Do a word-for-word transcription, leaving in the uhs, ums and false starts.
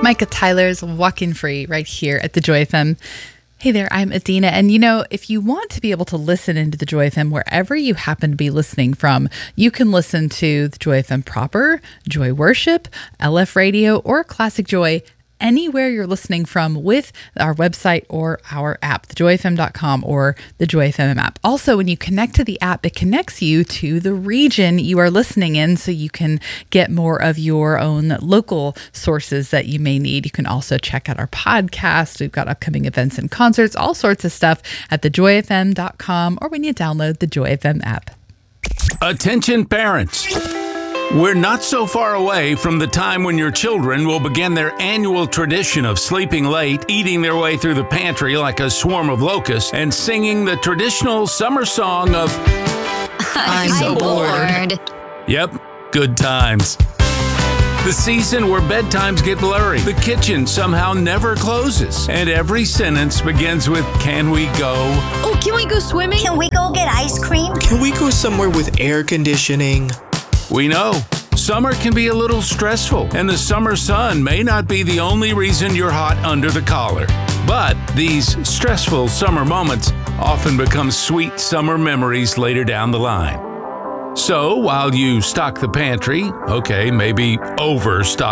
Micah Tyler's Walking Free right here at the Joy F M. Hey there, I'm Adina. And you know, if you want to be able to listen into the Joy F M wherever you happen to be listening from, you can listen to the Joy F M proper, Joy Worship, L F Radio, or Classic Joy anywhere you're listening from with our website or our app, the joy f m dot com or the Joy F M app. Also, when you connect to the app, it connects you to the region you are listening in so you can get more of your own local sources that you may need. You can also check out our podcast. We've got upcoming events and concerts, all sorts of stuff at the joy f m dot com or when you download the Joy F M app. Attention parents. We're not so far away from the time when your children will begin their annual tradition of sleeping late, eating their way through the pantry like a swarm of locusts, and singing the traditional summer song of I'm so bored. Yep, good times. The season where bedtimes get blurry, the kitchen somehow never closes, and every sentence begins with, can we go? Oh, can we go swimming? Can we go get ice cream? Can we go somewhere with air conditioning? We know summer can be a little stressful, and the summer sun may not be the only reason you're hot under the collar. But these stressful summer moments often become sweet summer memories later down the line. So while you stock the pantry, okay, maybe overstock